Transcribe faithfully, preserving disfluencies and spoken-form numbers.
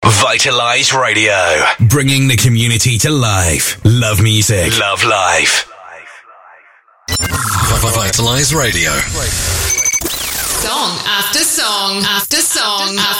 Vitalize Radio. Bringing the community to life. Love music. Love life. Vitalize Radio. Song after song after song after